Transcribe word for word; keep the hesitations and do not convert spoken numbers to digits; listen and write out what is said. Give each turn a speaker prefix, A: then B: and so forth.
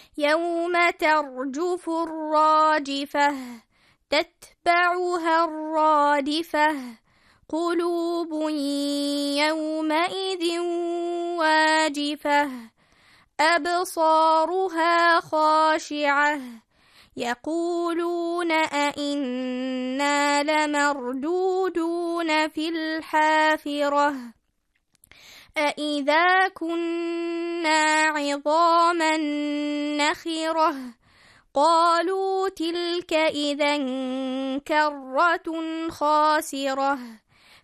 A: يوم ترجف الراجفة تتبعها الرادفة قلوب يومئذ واجفة أبصارها خاشعة يقولون أئنا لمردودون في الحافرة أئذا كنا عظاما نخرة قالوا تلك إذا كرة خاسرة